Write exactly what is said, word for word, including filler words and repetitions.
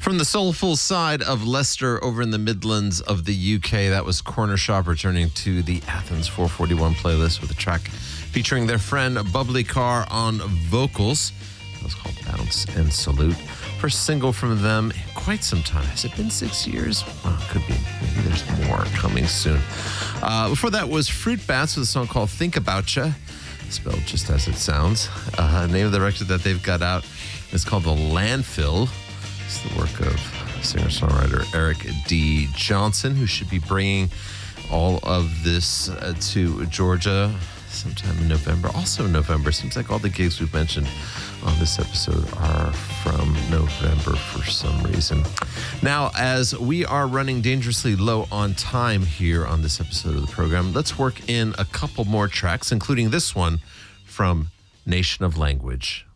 From the soulful side of Leicester over in the Midlands of the U K, that was Corner Shop returning to the Athens four forty-one playlist with a track featuring their friend Bubbly Car on vocals. That was called Bounce and Salute. First single from them in quite some time. Has it been six years? Well, it could be. Maybe there's more coming soon. Uh, before that was Fruit Bats with a song called Think About Ya, spelled just as it sounds. Uh, the name of the record that they've got out is called The Landfill. It's the work of singer-songwriter Eric D. Johnson, who should be bringing all of this uh, to Georgia sometime in November. Also in November. Seems like all the gigs we've mentioned on this episode are from November for some reason. Now, as we are running dangerously low on time here on this episode of the program, let's work in a couple more tracks, including this one from Nation of Language.